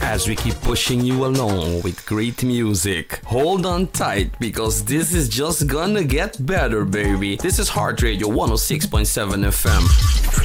as we keep pushing you along with great music. Hold on tight because this is just gonna get better, baby. This is Heart Radio 106.7 FM.